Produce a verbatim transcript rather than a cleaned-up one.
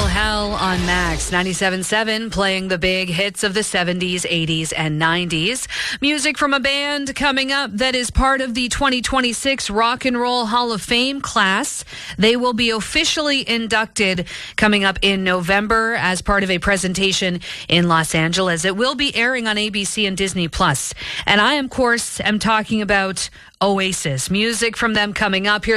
Hell on Max ninety-seven point seven, playing the big hits of the seventies, eighties, and nineties. Music from a band coming up that is part of the twenty twenty-six Rock and Roll Hall of Fame class. They will be officially inducted coming up in November as part of a presentation in Los Angeles. It will be airing on A B C and Disney Plus. And I, of course, am talking about Oasis. Music from them coming up here.